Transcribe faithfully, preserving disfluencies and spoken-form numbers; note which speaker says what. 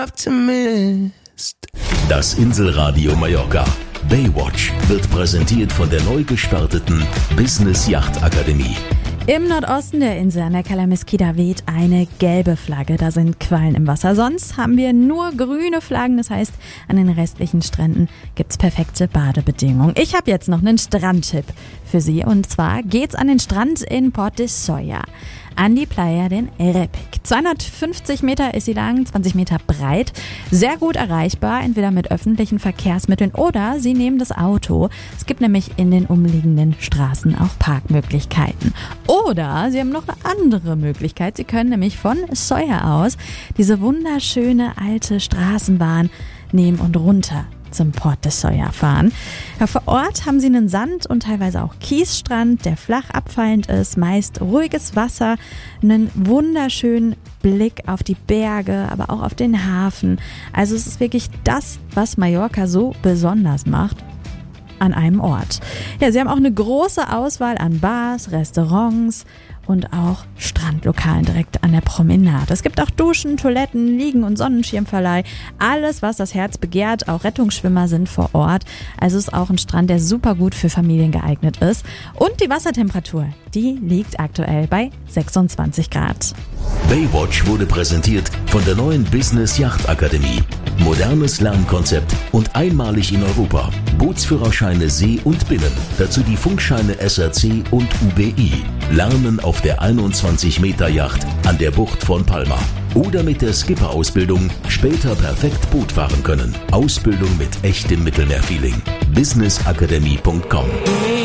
Speaker 1: Das Inselradio Mallorca Baywatch wird präsentiert von der neu gestarteten Business Yacht Akademie.
Speaker 2: Im Nordosten der Insel an der Cala Mesquita weht eine gelbe Flagge. Da sind Quallen im Wasser. Sonst haben wir nur grüne Flaggen. Das heißt, an den restlichen Stränden gibt's perfekte Badebedingungen. Ich habe jetzt noch einen Strandtipp für Sie. Und zwar geht's an den Strand in Port de Solla. An die Playa den Repic. zweihundertfünfzig Meter ist sie lang, zwanzig Meter breit. Sehr gut erreichbar, entweder mit öffentlichen Verkehrsmitteln oder Sie nehmen das Auto. Es gibt nämlich in den umliegenden Straßen auch Parkmöglichkeiten. Oder Sie haben noch eine andere Möglichkeit. Sie können nämlich von Solla aus diese wunderschöne alte Straßenbahn nehmen und runter zum Port de Solla fahren. Ja, vor Ort haben sie einen Sand- und teilweise auch Kiesstrand, der flach abfallend ist, meist ruhiges Wasser, einen wunderschönen Blick auf die Berge, aber auch auf den Hafen. Also es ist wirklich das, was Mallorca so besonders macht, an einem Ort. Ja, sie haben auch eine große Auswahl an Bars, Restaurants und auch Strandlokalen direkt an der Promenade. Es gibt auch Duschen, Toiletten, Liegen- und Sonnenschirmverleih. Alles, was das Herz begehrt. Auch Rettungsschwimmer sind vor Ort. Also ist auch ein Strand, der super gut für Familien geeignet ist. Und die Wassertemperatur, die liegt aktuell bei sechsundzwanzig Grad.
Speaker 1: Baywatch wurde präsentiert von der neuen Business Yacht Akademie. Modernes Lernkonzept und einmalig in Europa. Bootsführerscheine See und Binnen. Dazu die Funkscheine S R C und U B I. Lernen auf der einundzwanzig Meter Yacht an der Bucht von Palma. Oder mit der Skipper-Ausbildung später perfekt Boot fahren können. Ausbildung mit echtem Mittelmeerfeeling. business academy punkt com